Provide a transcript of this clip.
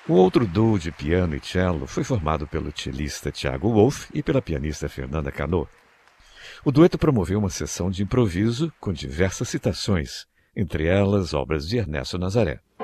O outro duo de piano e cello foi formado pelo cellista Thiago Wolff e pela pianista Fernanda Cano. O dueto promoveu uma sessão de improviso com diversas citações, entre elas obras de Ernesto Nazaré.